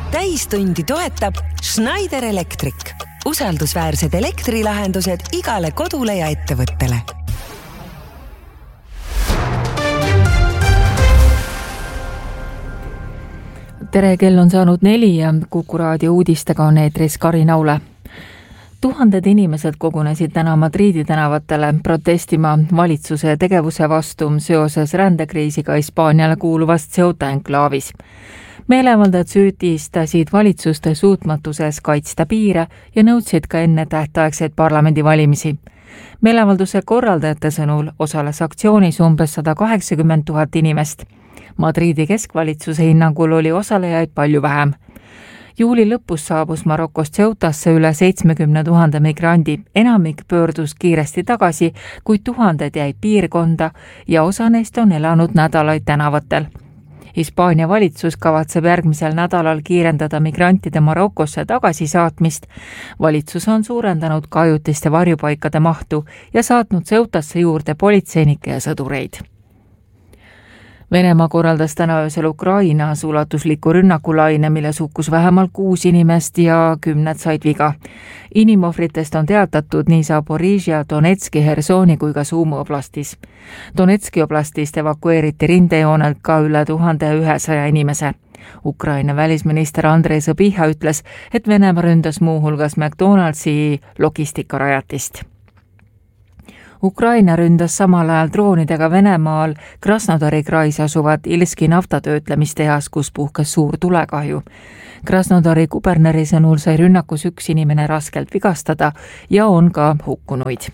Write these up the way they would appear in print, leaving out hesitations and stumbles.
Täistundi toetab Schneider Electric. Usaldusväärsed elektrilahendused igale kodule ja ettevõttele. Tere, kell on saanud 4 ja Kuku raadio uudistega on eetris Kari Naule. Tuhanded inimesed kogunesid täna Madridi tänavatele protestima valitsuse tegevuse vastu seoses rändekriisiga Hispaaniale kuuluvas Ceuta enklaavis. Meelevaldajad süüdistasid valitsuste suutmatuses kaitsta piire ja nõudsid ka enne tähtaegseid parlamendivalimisi. Meelevalduse korraldajate sõnul osales aktsioonis umbes 180 000 inimest. Madridi keskvalitsuse hinnangul oli osalejaid palju vähem. Juuli lõpus saabus Marokost Ceutasse üle 70 000 migrandi. Enamik pöördus kiiresti tagasi, kuid tuhanded jäid piirkonda ja osa neist on elanud nädalaid tänavatel. Hispaania valitsus kavatseb järgmisel nädalal kiirendada migrantide Marokosse tagasisaatmist. Valitsus on suurendanud ka ajutiste varjupaikade mahtu ja saatnud Ceutasse juurde politseinikke ja sõdureid. Venemaa korraldas täna öösel Ukrainas ulatusliku rünnakulaine, milles hukkus vähemalt 6 inimest ja 10 said viga. Inimohvritest on teatatud nii Zaporižja, Donetski, Hersoni kui ka Sumu oblastis. Donetski oblastist evakueeriti rindejoonelt ka üle 1100 inimese. Ukraina välisminister Andrei Sõbiha ütles, et Venemaa ründas muuhulgas McDonaldsi logistikarajatist. Ukraina ründas samal ajal droonidega Venemaal Krasnodari krais asuvat Ilski naftatöötlemistehas, kus puhkes suur tulekahju. Krasnodari kuberneri sõnul sai rünnakus 1 inimene raskelt vigastada ja on ka hukkunuid.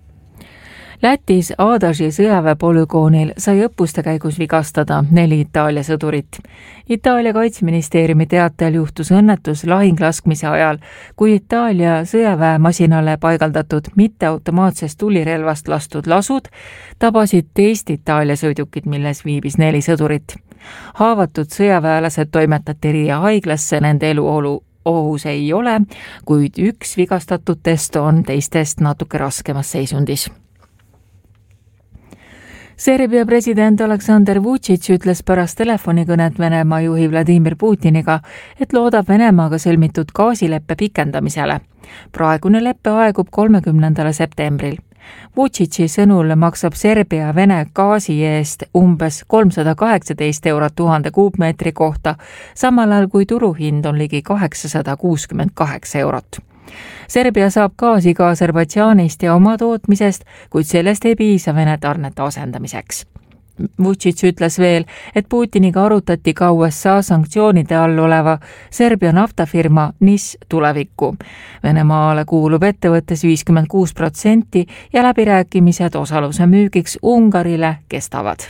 Lätis Adaži sõjaväepolügoonil sai õppuste käigus vigastada 4 Itaalia sõdurit. Itaalia kaitseministeeriumi teatel juhtus õnnetus lahinglaskmise ajal, kui Itaalia sõjaväemasinale paigaldatud mitteautomaatsest tulirelvast lastud lasud tabasid teist Itaalia sõidukit, milles viibis 4 sõdurit. Haavatud sõjaväelased toimetati Riia haiglasse, nende eluolu ohus ei ole, kuid 1 vigastatutest on teistest natuke raskemas seisundis. Serbia president Aleksandr Vučić ütles pärast telefonikõnet Venemaa juhi Vladimir Putiniga, et loodab Venemaaga sõlmitud gaasileppe pikendamisele. Praegune leppe aegub 30. septembril. Vučići sõnul maksab Serbia Vene gaasi eest umbes 318 eurot 1000 kuupmeetri kohta, samal ajal kui turuhind on ligi 868 eurot. Serbia saab gaasi ka Aserbaidžaanist ja oma tootmisest, kuid sellest ei piisa Vene tarnete asendamiseks. Vučić ütles veel, et Putiniga arutati ka USA sanktsioonide all oleva Serbia naftafirma NIS tulevikku. Venemaale kuulub ettevõttes 56% ja läbirääkimised osaluse müügiks Ungarile kestavad.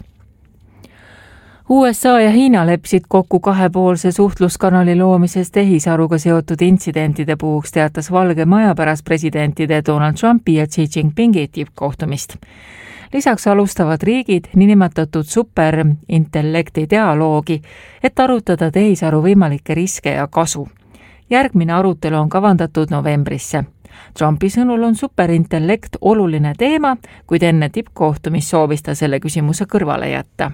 USA ja Hiina leppisid kokku kahepoolse suhtluskanali loomises tehisaruga seotud intsidentide puhuks, teatas Valge Maja pärast presidentide Donald Trumpi ja Xi Jinpingi tippkohtumist. Lisaks alustavad riigid niinimetatud superintellekti dialoogi, et arutada tehisaru võimalikke riske ja kasu. Järgmine arutelu on kavandatud novembrisse. Trumpi sõnul on superintellekt oluline teema, kuid enne tippkohtumist soovis ta selle küsimuse kõrvale jätta.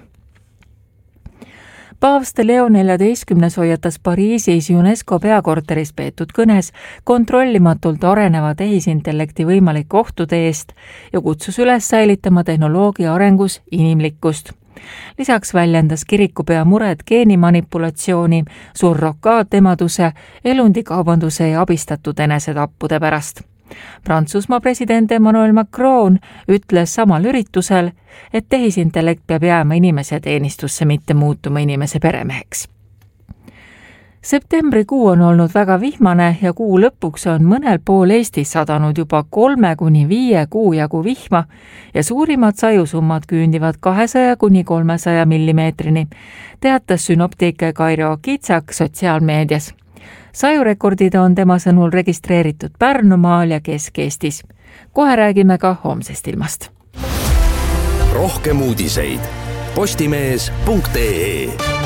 Paavst Leo 14 hoiatas Pariisis UNESCO peakorteris peetud kõnes kontrollimatult areneva tehisintellekti võimalik ohtude eest ja kutsus üles säilitama tehnoloogia arengus inimlikkust. Lisaks väljendas kirikupea mured geenimanipulatsiooni, surrogaatemaduse, elundikaubanduse ja abistatud enesetappude pärast. Prantsusmaa president Emmanuel Macron ütles samal üritusel, et tehisintellekt peab jääma inimese teenistusse, mitte muutuma inimese peremeheks. Septembrikuu on olnud väga vihmane ja kuu lõpuks on mõnel pool Eestis sadanud juba 3–5 kuu jagu vihma ja suurimad sajusummad küündivad 200–300 millimeetrini, teatas sünoptik Kairo Kitsak sotsiaalmeedias. Sajurekordid on tema sõnul registreeritud Pärnumaal ja Kesk-Eestis. Kohe räägime ka homsest ilmast. Rohkem uudiseid postimees.ee.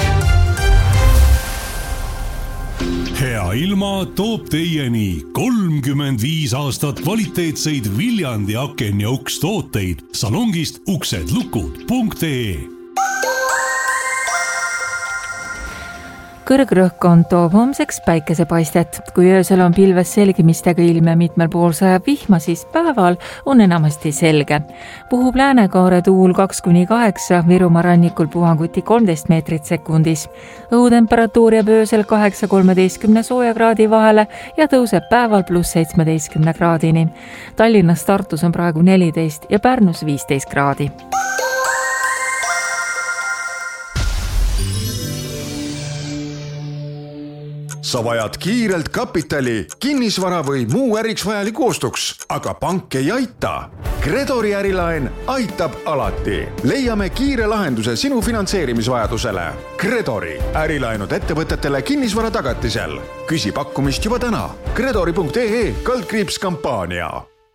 Hea ilma toob teieni 35 aastat kvaliteetseid Viljandi aken ja uks tooteid salongist uksedlukud.ee. Kõrgrõhkkond toob homseks päikesepaistet. Kui öösel on pilves selgimistega ilm ja mitmel pool sajab vihma, siis päeval on enamasti selge. Puhub Lääne-Kaare tuul 2-8, Virumaa rannikul puhanguti 13 meetrit sekundis. Õhutemperatuur jääb öösel 8-13 soojakraadi vahele ja tõuseb päeval +17 kraadini. Tallinnas, Tartus on praegu 14 ja Pärnus 15 kraadi. Sa vajad kiirelt kapitali, kinnisvara või muu äriks vajaliku ostuks, aga pank ei aita. Gredori ärilaen aitab alati. Leiame kiire lahenduse sinu finantseerimisvajadusele. Gredori ärilaenud ettevõtetele kinnisvara tagatisel. Küsi pakkumist juba täna. Gredori.ee/kampaania.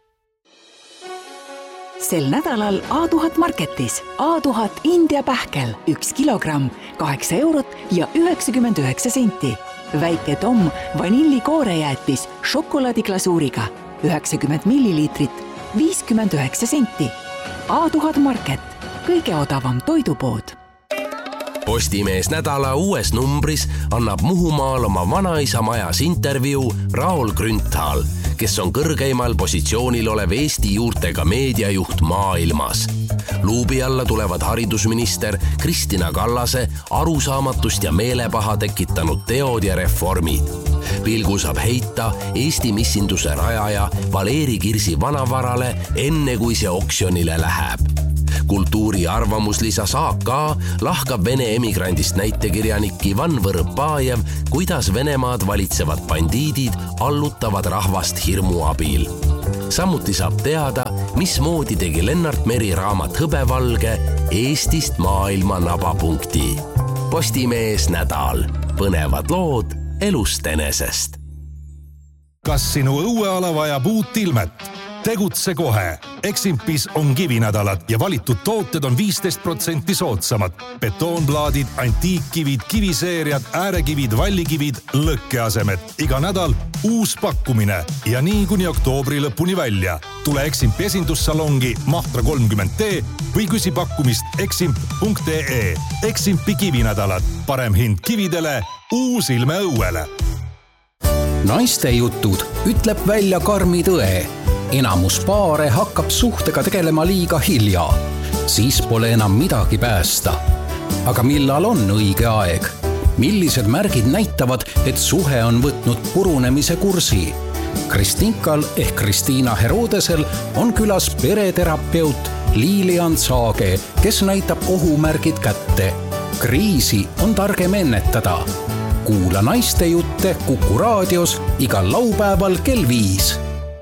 Sel nädalal A1000 Marketis A1000 India pähkel 1 kilogramm 8 eurot ja 99 senti. Väike Tom vanillikoorejäätis šokolaadiglasuuriga 90 milliliitrit 59 senti. A1000 Market, kõige odavam toidupood. Postimees nädala uues numbris annab Muhumaal oma vanaisa majas intervjuu Raul Grünthal, kes on kõrgeimal positsioonil olev Eesti juurtega meediajuht maailmas. Luubi alla tulevad haridusminister Kristina Kallase arusaamatust ja meelepaha tekitanud teod ja reformid. Pilgu saab heita Eesti missinduse rajaja Valeri Kirsi vanavarale enne kui see oksjonile läheb. Kultuuri arvamuslisa AK lahkab Vene emigrandist näitekirjanik Ivan Võrõpajev, kuidas Venemaad valitsevad bandiidid allutavad rahvast hirmu abil. Samuti saab teada, mismoodi tegi Lennart Meri raamat Hõbevalge Eestist maailma nabapunkti. Postimees nädal. Põnevad lood elust enesest. Kas sinu õueala vajab uut ilmet? Tegutse kohe. Eximpis on kivinädalad ja valitud tooted on 15% soodsamad. Betoonplaadid, antiikkivid, kiviseeriad, äärekivid, vallikivid, lõkkeasemed. Iga nädal uus pakkumine ja nii kuni oktoobri lõpuni välja. Tule Eximpi esindussalongi Mahtra 30T või küsi pakkumist eximp.ee. Eximpi kivinädalad. Parem hind kividele, uus ilme õuele. Naiste jutud ütleb välja karmi tõe. Enamus paare hakkab suhtega tegelema liiga hilja. Siis pole enam midagi päästa. Aga millal on õige aeg? Millised märgid näitavad, et suhe on võtnud purunemise kursi? Kristinkal ehk Kristiina Herodesel on külas pereterapeut Lilian Saage, kes näitab ohumärgid kätte. Kriisi on targem ennetada. Kuula naiste jutte Kuku raadios igal laupäeval kell 5.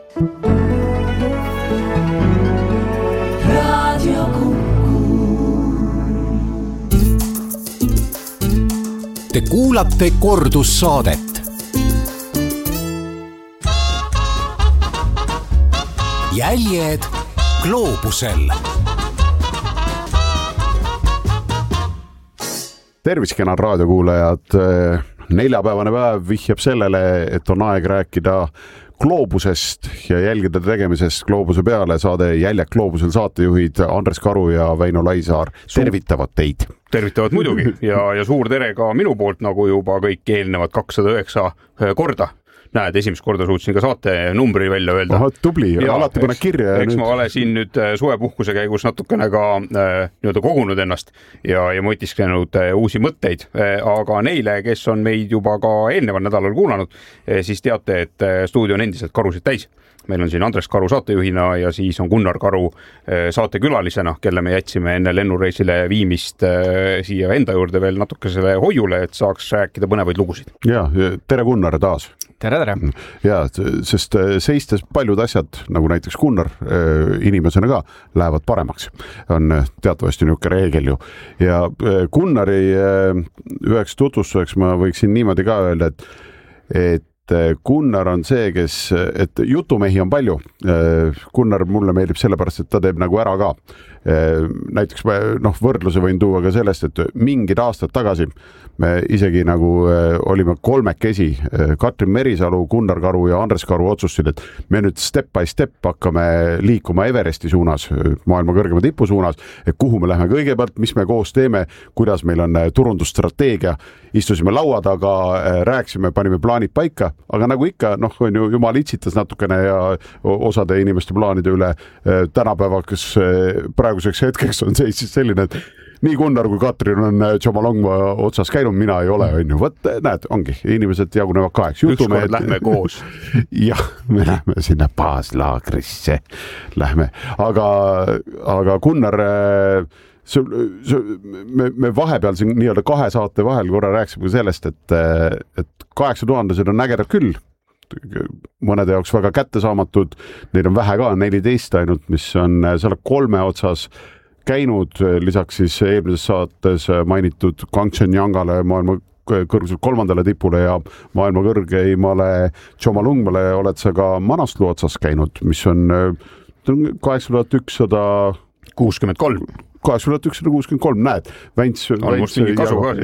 Te kuulate kordussaadet. Jäljed gloobusel. Tervis, kenad raadiokuulajad. Neljapäevane päev vihjab sellele, et on aeg rääkida gloobusest ja jälgida tegemisest gloobuse peale. Saade Jäljed gloobusel saatejuhid Andres Karu ja Väino Laisaar tervitavad teid. Tervitavad muidugi ja suur tere ka minu poolt, nagu juba kõik eelnevad 209 korda. Näed, esimest korda suutsin ka saate numbri välja öelda. Aha, tubli, alati paned kirja. Eks ma olen siin nüüd suvepuhkuse käigus natukene ka kogunud ennast ja mõtisklenud uusi mõtteid, aga neile, kes on meid juba ka eelneval nädalal kuulanud, siis teate, et stuudio on endiselt karusid täis. Meil on siin Andres Karu saatejuhina ja siis on Gunnar Karu saatekülalisena, kelle me jätsime enne lennureisile viimist siia enda juurde veel natukesele hoiule, et saaks rääkida põnevaid lugusid. Ja, tere Gunnar taas. Tere. Ja, sest seistes paljud asjad, nagu näiteks Gunnar inimesena ka, lähevad paremaks. On teatavasti niisugune reegel ju. Ja Gunnari üheks tutvustuseks ma võiksin niimoodi ka öelda, et et Gunnar on see, et jutumehi on palju. Gunnar mulle meeldib sellepärast, et ta teeb nagu ära ka. Näiteks võrdluse võin tuua ka sellest, et mingid aastad tagasi me isegi nagu olime kolmekesi, Katrin Merisalu, Gunnar Karu ja Andres Karu otsustasid, et me nüüd step by step hakkame liikuma Everesti suunas, maailma kõrgema tipu suunas, et kuhu me lähme kõigepealt, mis me koos teeme, kuidas meil on turundusstrateegia, istusime laua taga, rääkisime, panime plaanid paika, aga nagu ikka, on ju jumal itsitas natukene ja osade inimeste plaanide üle tänapäevaks praeguseks hetkeks on seis siis selline, et nii Gunnar kui Katrin on Tšomalongma otsas käinud, mina ei ole, on ju. Võt, näed, ongi, inimesed jagunevad kaheks. Ükskord lähme koos. Jah, me lähme sinna baaslaagrisse. Lähme. Aga Gunnar, me vahepeal siin nii-öelda 2 saate vahel korra rääkisime sellest, et 8000 on ägedad küll. Mõnede jaoks väga kättesaamatud, neid on vähe ka, 14 ainult, mis on selle 3 otsas käinud, lisaks siis eelmises saates mainitud Kangchenjangale, maailma kõrguselt 3. tipule ja maailma kõrgeimale Tšomalungmale oled sa ka Manaslu otsas käinud, mis on 8163. 8163, näed, Vents kasu ka.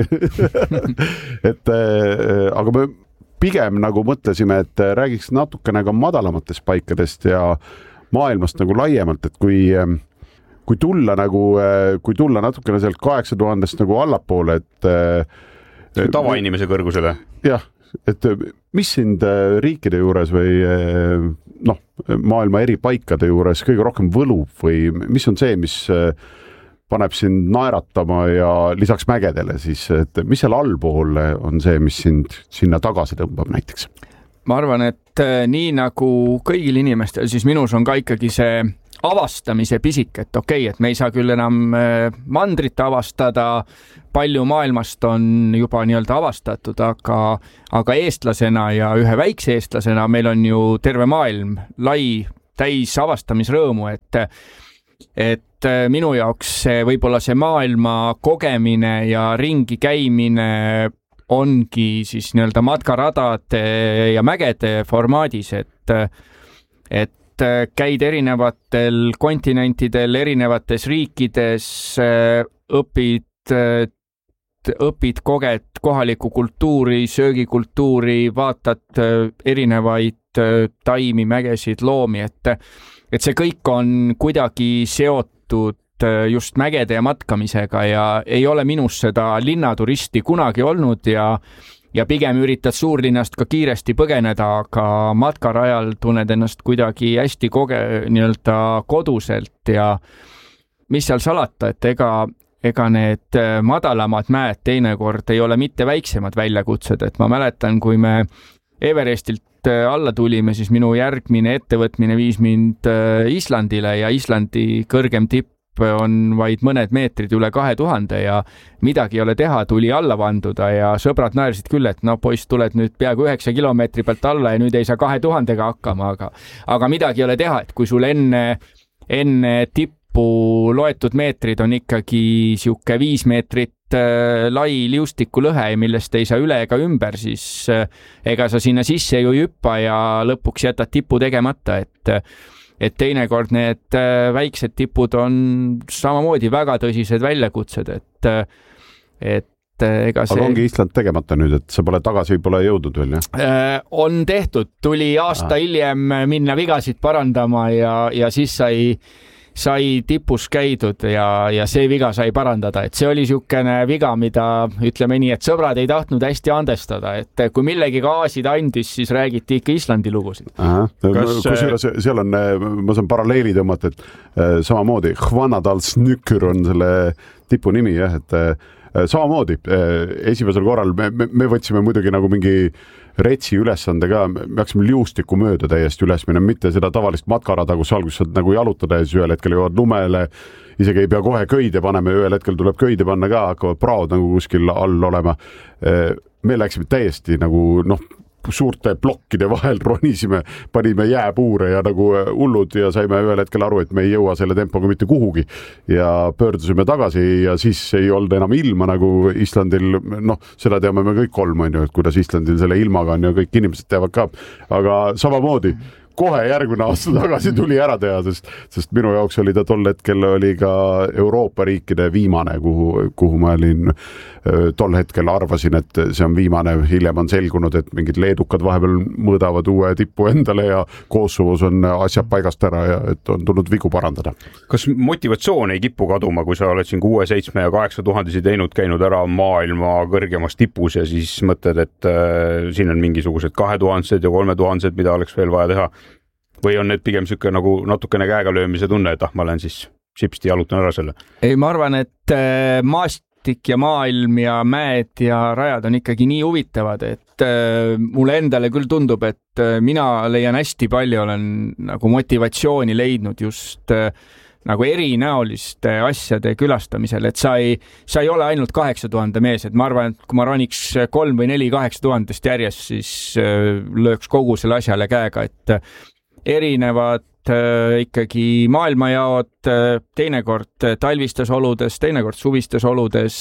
aga me pigem nagu mõtlesime, et räägiks natukene ka madalamatest paikadest ja maailmast nagu laiemalt, et kui tulla natukene sealt 8000 nagu allapoole, et tavainimese kõrgusele. Jah, et mis sind riikide juures või maailma eri paikade juures kõige rohkem võlub või mis on see, mis paneb sind naeratama ja lisaks mägedele siis, et mis seal allpool on see, mis sind sinna tagasi tõmbab näiteks? Ma arvan, et nii nagu kõigil inimestel, siis minus on ka ikkagi see avastamise pisik, et okei, et me ei saa küll enam mandrit avastada, palju maailmast on juba nii-öelda avastatud, aga eestlasena ja ühe väikse eestlasena meil on ju terve maailm lai täis avastamisrõõmu, et minu jaoks võib-olla see maailma kogemine ja ringi käimine ongi siis nii-öelda matkaradade ja mägede formaadis, et käid erinevatel kontinentidel, erinevates riikides, õpid koged kohalikku kultuuri, söögikultuuri, vaatad erinevaid taimi, mägesid, loomi, et see kõik on kuidagi seotud just mägede ja matkamisega ja ei ole minus seda linnaturisti kunagi olnud ja pigem üritad suurlinnast ka kiiresti põgeneda, aga matkarajal tunned ennast kuidagi hästi nii-öelda koduselt ja mis seal salata, et ega need madalamad mäed teinekord ei ole mitte väiksemad väljakutsed, et ma mäletan, kui me Everestilt alla tulime, siis minu järgmine ettevõtmine viis mind Islandile ja Islandi kõrgem tipp on vaid mõned meetrid üle 2000 ja midagi ei ole teha, tuli alla vanduda ja sõbrad naersid küll, et poiss, tuled nüüd peaaegu 9 kilomeetri pealt alla ja nüüd ei saa 2000-ga hakkama, aga midagi ei ole teha, et kui sul enne tippu loetud meetrid on ikkagi siuke 5 meetrit lai liustikulõhe, millest ei saa üle ega ümber, siis ega sa sinna sisse ju ei hüppa ja lõpuks jätad tipu tegemata, et teinekord need väiksed tipud on samamoodi väga tõsised väljakutsed, et ega see... Aga ongi Island tegemata nüüd, et sa pole jõudnud veel, jah? On tehtud, tuli aasta hiljem minna vigasid parandama ja siis sai tipus käidud ja see viga sai parandada, et see oli niisugune viga, mida ütleme nii, et sõbrad ei tahtnud hästi andestada, et kui millegi gaasid andis, siis räägiti ikka Islandi lugusid. Kusjuures seal on, ma saan paralleeli tõmmata, et samamoodi Hvanadalsnykür on selle tipu nimi, jah, et samamoodi esimesel korral me võtsime muidugi nagu mingi retsi ülesande ka, me haksime liustiku mööda täiesti üles minema, mitte seda tavalist matkarada, kus alguses saad nagu jalutada ja siis ühel hetkel jõuad lumele, isegi ei pea kohe köide panema, ühel hetkel tuleb köide panna ka, hakkavad praod nagu kuskil all olema. Me läksime täiesti nagu suurte plokkide vahel ronisime, panime jääpuure ja nagu hullud ja saime ühel hetkel aru, et me ei jõua selle tempoga mitte kuhugi ja pöördusime tagasi ja siis ei olnud enam ilma nagu Islandil, seda teame me kõik kolm, on ju, et kuidas Islandil selle ilmaga on ja kõik inimesed teavad ka, aga samamoodi kohe järgmine aasta tagasi tuli ära teha, sest minu jaoks oli ta tol hetkel oli ka Euroopa riikide viimane, kuhu ma olin tol hetkel arvasin, et see on viimane. Hiljem on selgunud, et mingid leedukad vahepeal mõõdavad uue tippu endale ja Kosovos on asjad paigast ära ja et on tulnud vigu parandada. Kas motivatsioon ei kipu kaduma, kui sa oled siin 6, 7 ja 8 tuhandesi käinud ära maailma kõrgemas tipus ja siis mõtled, et siin on mingisugused 2000 ja 3000, mida oleks veel vaja teha? Või on need pigem siuke nagu natukene käega löömise tunne, et ma lähen siis sipsti jalutan ära selle? Ei, ma arvan, et maastik ja maailm ja mäed ja rajad on ikkagi nii huvitavad, et mulle endale küll tundub, et mina leian hästi palju, olen nagu motivatsiooni leidnud just nagu erinäoliste asjade külastamisel, et sa ei ole ainult 8000 mees, et ma arvan, et kui ma roniks 3 või 4 8000 järjest, siis lööks kogu selle asjale käega, et erinevad ikkagi maailmajaod, teinekord talvistes oludes, teinekord suvistes oludes,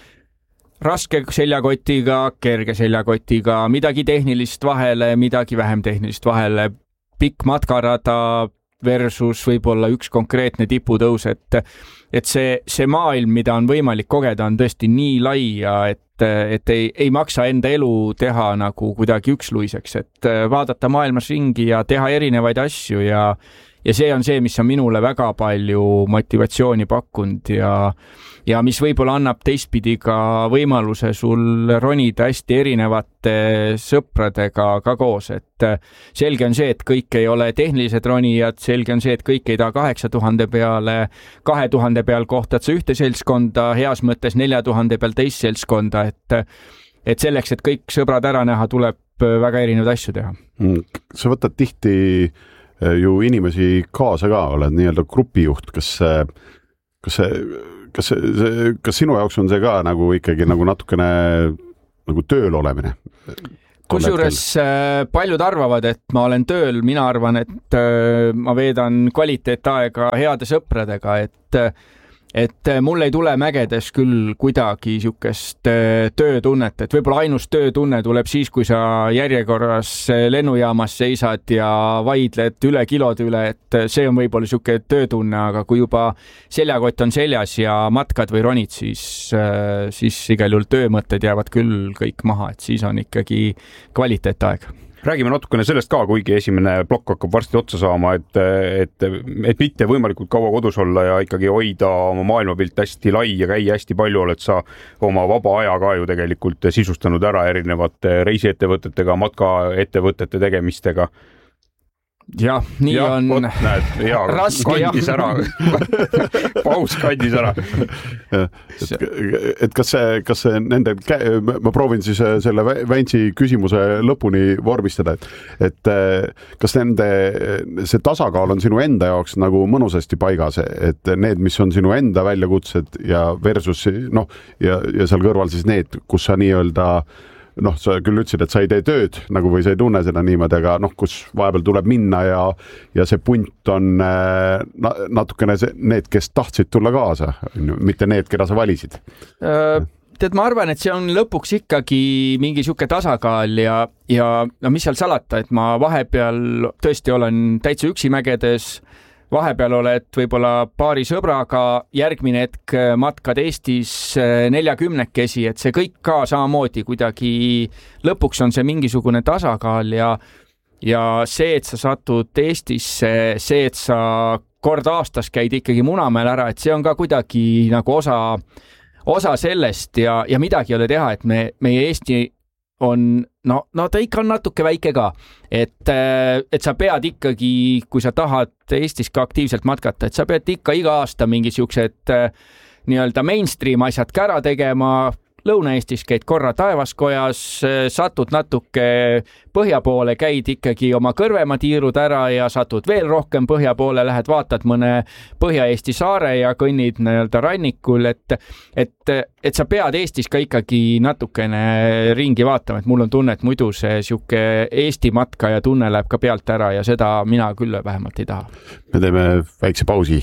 raske seljakotiga, kerge seljakotiga, midagi tehnilist vahele, midagi vähem tehnilist vahele, pikk matkarada versus võib-olla üks konkreetne tiputõus, et see maailm, mida on võimalik kogeda, on tõesti nii lai ja et ei maksa enda elu teha nagu kuidagi üksluiseks, et vaadata maailmas ringi ja teha erinevaid asju ja see on see, mis on minule väga palju motivatsiooni pakkunud ja mis võib-olla annab teistpidi ka võimaluse sul ronida hästi erinevate sõpradega ka koos, et selge on see, et kõik ei ole tehnilised ronijad, selge on see, et kõik ei taha 8000 peale, 2000 peal kohtad sa ühte seltskonda, heas mõttes 4000 peal teist seltskonda, et selleks, et kõik sõbrad ära näha, tuleb väga erinevaid asju teha. Sa võtad tihti ju inimesi kaasa ka, oled nii-öelda grupijuht, kas sinu jaoks on see ka nagu ikkagi nagu natukene nagu tööl olemine? Kusjuures paljud arvavad, et ma olen tööl, mina arvan, et ma veedan kvaliteetaega heade sõpradega, et mul ei tule mägedes küll kuidagi siukest töötunnet, et võib-olla ainus töötunne tuleb siis, kui sa järjekorras lennujaamas seisad ja vaidled üle kilode üle, et see on võib-olla siuke töötunne, aga kui juba seljakott on seljas ja matkad või ronid, siis igal juhul töömõtted jäävad küll kõik maha, et siis on ikkagi kvaliteetaeg. Räägime natukene sellest ka, kuigi esimene plokk hakkab varsti otsa saama, et mitte võimalikult kaua kodus olla ja ikkagi hoida oma maailmapilt hästi lai ja käia hästi palju, oled sa oma vaba aja ka ju tegelikult sisustanud ära erinevate reisiettevõtetega, matkaettevõtete tegemistega. Jah, nii on raske kandis ära. Paus kandis ära. Et kas see nende, ma proovin siis selle Väntsi küsimuse lõpuni vormistada, et kas see tasakaal on sinu enda jaoks nagu mõnusasti paigas, et need, mis on sinu enda väljakutsed ja versus ja seal kõrval siis need, kus sa nii-öelda sa küll ütlesid, et sa ei tee tööd nagu või sa ei tunne seda niimoodi, aga kus vahepeal tuleb minna ja see punt on natukene need, kes tahtsid tulla kaasa, mitte need, keda sa valisid. Tead, ma arvan, et see on lõpuks ikkagi mingi siuke tasakaal ja mis seal salata, et ma vahepeal tõesti olen täitsa üksi mägedes, vahepeal oled võib-olla paari sõbraga, järgmine hetk matkad Eestis 40-kesi, et see kõik ka samamoodi kuidagi lõpuks on see mingisugune tasakaal ja see, et sa satud Eestisse, see, et sa kord aastas käid ikkagi Munamäel ära, et see on ka kuidagi nagu osa sellest ja midagi ei ole teha, et meie Eesti on, ta ikka on natuke väike ka, et sa pead ikkagi, kui sa tahad Eestis ka aktiivselt matkata, et sa pead ikka iga aasta mingi siuksed nii-öelda mainstream asjad ka ära tegema, Lõuna-Eestis käid korra Taevaskojas, satud natuke põhja poole, käid ikkagi oma Kõrvemaa tiirud ära ja satud veel rohkem põhja poole, lähed vaatad mõne Põhja-Eesti saare ja kõnnid nii-öelda rannikul, et sa pead Eestis ka ikkagi natukene ringi vaatama, et mul on tunne, et muidu see siuke Eesti matka ja tunne läheb ka pealt ära ja seda mina küll vähemalt ei taha. Me teeme väikse pausi.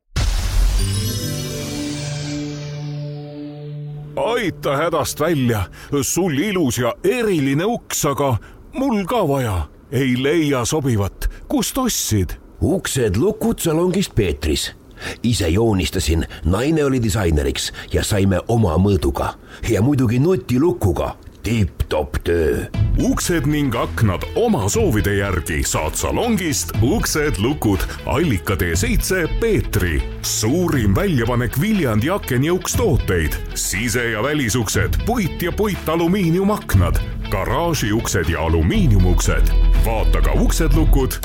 Aita hädast välja, sul ilus ja eriline uks, aga mul ka vaja. Ei leia sobivat, kust ostsid? Uksed lukud salongist Peetris. Ise joonistasin, naine oli disaineriks ja saime oma mõõduga. Ja muidugi nutilukuga. Tipp-top töö. Uksed ning aknad oma soovide järgi saad salongist Uksed lukud Allika T7 Peetri. Suurim väljapanek Viljandi aken ja ukstooteid. Sise- ja välisuksed, puit ja puitalumiiniumaknad, garaažiuksed ja alumiiniumuksed. Vaata ka Uksed lukud.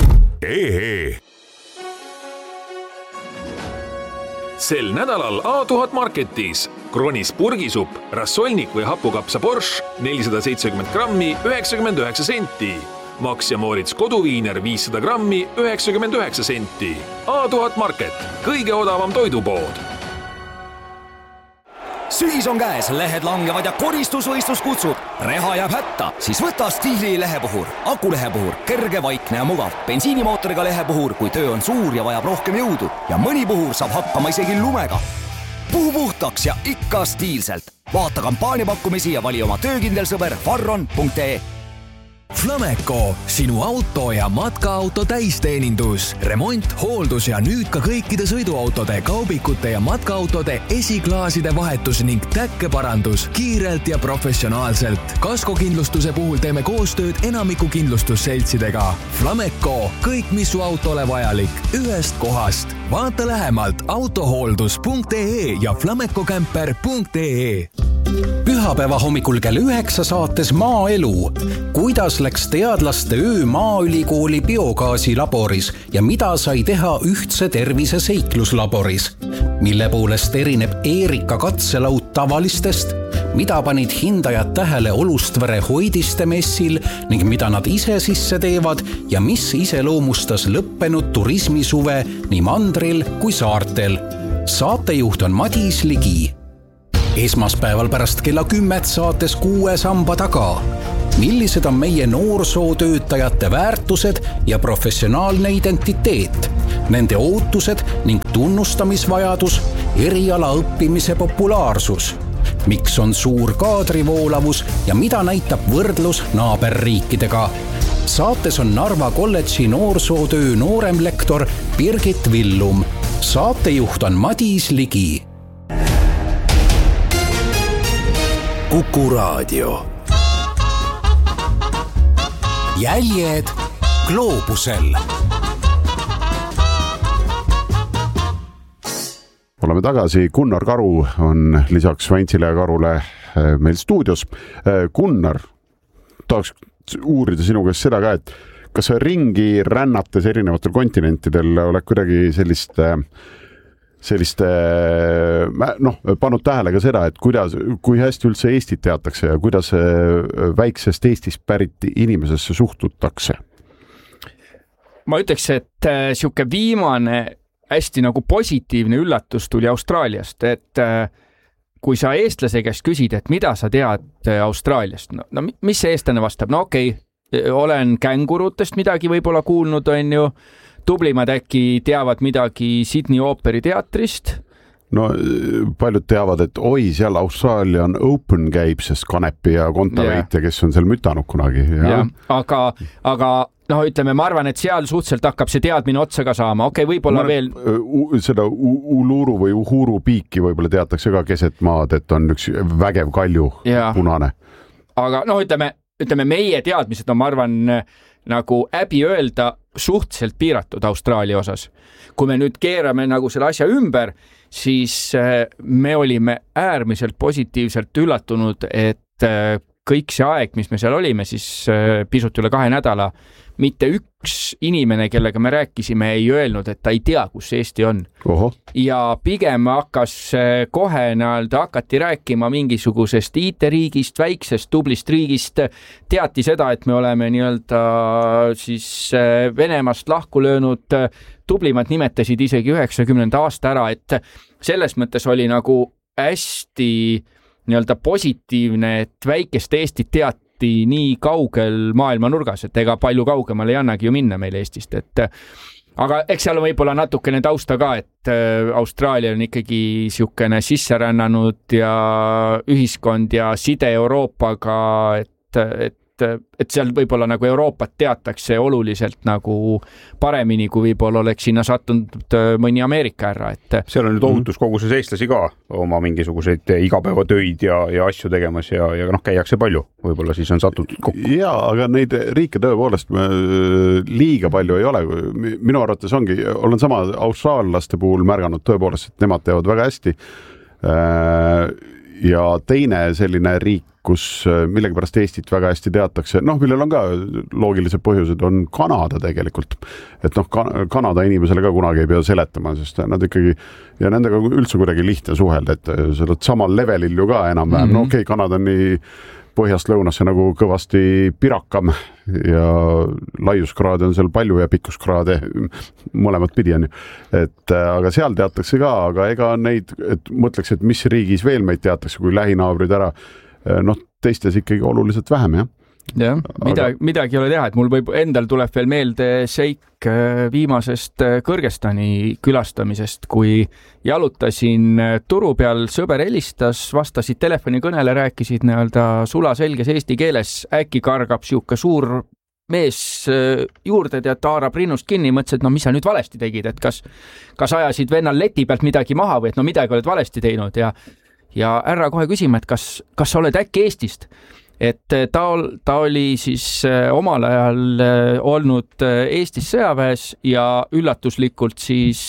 Sel nädalal A1000 Marketis Kronis purgisupp, rassolnik või hapukapsa borš 470 grammi 99 senti. Max ja Moritz koduviiner 500 grammi 99 senti. A1000 Market, kõige odavam toidupood. Sügis on käes, lehed langevad ja koristusvõistlus kutsub. Reha jääb hätta, siis võta Stiili lehepuhur. Akulehepuhur, kerge, vaikne ja mugav. Bensiinimootoriga lehepuhur, kui töö on suur ja vajab rohkem jõudu. Ja mõni puhur saab hakkama isegi lumega. Puhu puhtaks ja ikka stiilselt. Vaata kampaaniapakkumisi ja vali oma töökindel sõber farron.ee. Flameco, sinu auto ja matkaauto täisteenindus, remont, hooldus ja nüüd ka kõikide sõiduautode, kaubikute ja matkaautode esiklaaside vahetus ning täkkeparandus kiirelt ja professionaalselt. Kaskokindlustuse puhul teeme koostööd enamiku kindlustusseltsidega. Flameco, kõik mis su autole vajalik, ühest kohast. Vaata lähemalt autohooldus.ee ja flamecocamper.ee. Pühapäeva hommikul kell 9 saates Maaelu. Kuidas läks teadlaste öö Maaülikooli biogaasilaboris ja mida sai teha ühtse tervise seikluslaboris? Mille poolest erineb Eerika katselaud tavalistest? Mida panid hindajad tähele Olustvere hoidiste messil ning mida nad ise sisse teevad ja mis iseloomustas lõppenud turismisuve nii mandril kui saartel? Saatejuht on Madis Ligi. Esmaspäeval pärast kella 10 saates 6 samba taga. Millised on meie noorsootöötajate väärtused ja professionaalne identiteet, nende ootused ning tunnustamisvajadus, eriala õppimise populaarsus? Miks on suur kaadrivoolavus ja mida näitab võrdlus naaberriikidega? Saates on Narva kolledži noorsootöö nooremlektor Birgit Villum. Saatejuht on Madis Ligi. Kuku Raadio. Jäljed gloobusel. Oleme tagasi, Gunnar Karu on lisaks Vantsile ja Karule meil stuudios. Gunnar, tahaks uurida sinu käest seda ka, et kas sa ringi rännates erinevatel kontinentidel oled kuidagi pannud tähele ka seda, et kui hästi üldse Eestit teatakse ja kuidas väiksest Eestist pärit inimesesse suhtutakse? Ma ütleks, et siuke viimane hästi nagu positiivne üllatus tuli Austraaliast, et kui sa eestlase käest küsid, et mida sa tead Austraaliast, no mis see eestlane vastab? No okei, olen kängurutest midagi võib-olla kuulnud, on ju, tublimad äkki teavad midagi Sydney ooperiteatrist. No paljud teavad, et seal Australian Open käib, sest Kanepi ja Kontaveitja, kes on seal mütanud kunagi. Ja, aga ütleme, ma arvan, et seal suhteliselt hakkab see teadmine otsa ka saama. Okei, võib-olla veel... Seda Uluru või Uhuru piiki võib-olla teatakse ka keset maad, et on üks vägev kalju punane. Aga ütleme, meie teadmised on, ma arvan, nagu äbi öelda suhteliselt piiratud Austraalia osas. Kui me nüüd keerame nagu selle asja ümber, siis me olime äärmiselt positiivselt üllatunud, et kõik see aeg, mis me seal olime, siis pisut üle 2 nädala, mitte üks inimene, kellega me rääkisime, ei öelnud, et ta ei tea, kus Eesti on. Oho. Ja pigem hakkas kohe hakati rääkima mingisugusest IT-riigist, väiksest, tublist riigist, teati seda, et me oleme siis Venemaast lahku löönud, tublimad nimetasid isegi 90. aasta ära, et selles mõttes oli nagu hästi positiivne, et väikest Eestit teati nii kaugel maailma nurgas, et ega palju kaugemal ei annagi ju minna meil Eestist, et aga eks seal on võib-olla natukene tausta ka, et Austraalia on ikkagi siukene sisserännanud ja ühiskond ja side Euroopaga, et seal võib-olla nagu Euroopat teatakse oluliselt nagu paremini, kui võib-olla oleks sinna sattunud mõni Ameerika ära. Et seal on nüüd ohutus koguses eestlasi ka oma mingisuguseid igapäevatöid ja asju tegemas ja käiakse palju. Võib-olla siis on sattunud kokku. Jaa, aga neid riike tõepoolest liiga palju ei ole. Minu arvates olen sama austraallaste puhul märganud tõepoolest, et nemad teevad väga hästi. Ja teine selline riik, kus millegipärast Eestit väga hästi teatakse, millel on ka loogilised põhjused, on Kanada tegelikult. Et Kanada inimesele ka kunagi ei pea seletama, sest nad ikkagi, ja nendega üldse kuidagi lihtne suhelda, et sa oled samal levelil ju ka enam-vähem. Okei, Kanada on nii põhjast lõunasse nagu kõvasti pirakam ja laiuskraade on seal palju ja pikkuskraade mõlemat pidi on. Aga seal teatakse ka, aga ega neid, et mõtleks, et mis riigis veel meid teatakse, kui lähinaabrid ära, teistes ikkagi oluliselt vähem, jah. Jah, midagi ei ole teha, et mul endal tuleb veel meelde seik viimasest Kõrgõzstani külastamisest, kui jalutasin turu peal, sõber helistas, vastasid telefonikõnele, rääkisid sulaselges eesti keeles, äkki kargab siuke suur mees juurde, tead, haarab rinnust kinni, mõtles, et mis sa nüüd valesti tegid, et kas ajasid vennal leti pealt midagi maha või et midagi oled valesti teinud ja härra kohe küsima, et kas sa oled äkki Eestist? Et ta oli siis omal ajal olnud Eestis sõjaväes ja üllatuslikult siis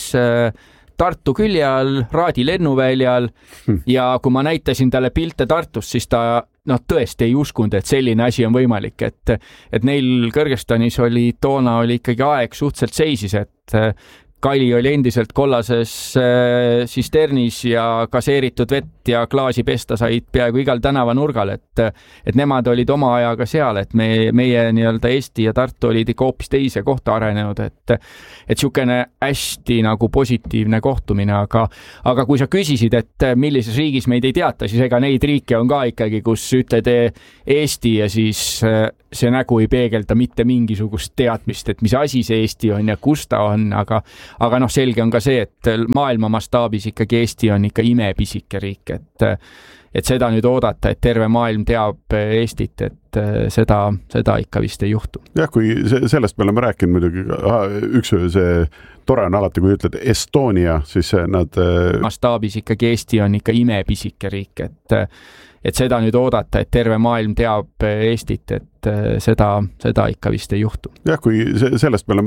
Tartu külje all, Raadi lennuväljal ja kui ma näitasin talle pilte Tartust, siis ta tõesti ei uskunud, et selline asi on võimalik, et neil Kõrgõzstanis toona oli ikkagi aeg suhteliselt seisis, et Kali oli endiselt kollases sisternis ja gaseeritud vett ja klaasi pesta said peaaegu igal tänavanurgal, et nemad olid oma ajaga seal, et meie Eesti ja Tartu olid ikka hoopis teise kohta arenenud, et siukene hästi nagu positiivne kohtumine, aga kui sa küsisid, et millises riigis meid ei teata, siis ega neid riike on ka ikkagi, kus ütled Eesti ja siis see nägu ei peegelda mitte mingisugust teadmist, et mis asi see Eesti on ja kus ta on, aga selge on ka see, et maailma mastaabis ikkagi Eesti on ikka imepisike riik, et seda nüüd oodata, et terve maailm teab Eestit, et seda ikka vist ei juhtu. Jah, kui sellest me oleme rääkinud muidugi, üks see tore on alati, kui ütled Estonia, siis nad mastaabis ikkagi Eesti on ikka imepisike riik, et seda nüüd oodata, et terve maailm teab Eestit, et seda ikka vist ei juhtu. Jah, kui sellest me oleme